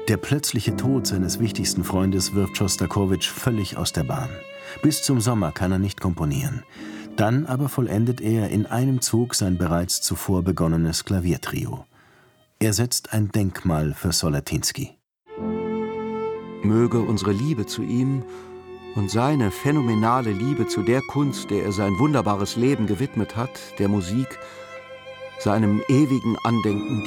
Der plötzliche Tod seines wichtigsten Freundes wirft Schostakowitsch völlig aus der Bahn. Bis zum Sommer kann er nicht komponieren. Dann aber vollendet er in einem Zug sein bereits zuvor begonnenes Klaviertrio. Er setzt ein Denkmal für Solatinsky. Möge unsere Liebe zu ihm und seine phänomenale Liebe zu der Kunst, der er sein wunderbares Leben gewidmet hat, der Musik, seinem ewigen Andenken